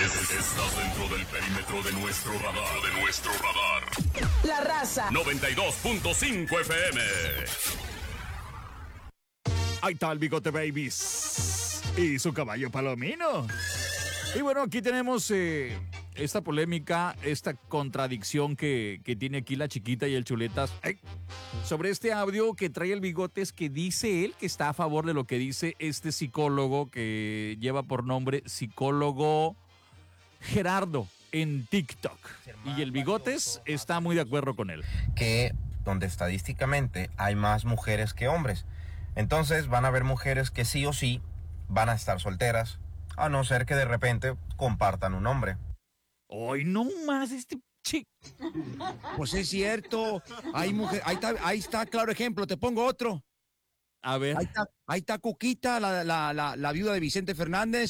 Estás dentro del perímetro de nuestro radar. La Raza. 92.5 FM. Ahí está el Bigote Babies y su caballo Palomino. Y bueno, aquí tenemos esta polémica, esta contradicción que tiene aquí la chiquita y el Chuletas. ¡Ay! Sobre este audio que trae el Bigotes, que dice él que está a favor de lo que dice este psicólogo que lleva por nombre Psicólogo Gerardo en TikTok. Y el Bigotes está muy de acuerdo con él. Que donde estadísticamente hay más mujeres que hombres. Entonces van a haber mujeres que sí o sí van a estar solteras, a no ser que de repente compartan un hombre. Hoy no más este chico. Pues es cierto, hay mujer, ahí está, claro ejemplo, te pongo otro. A ver. Ahí está Cuquita, la viuda de Vicente Fernández.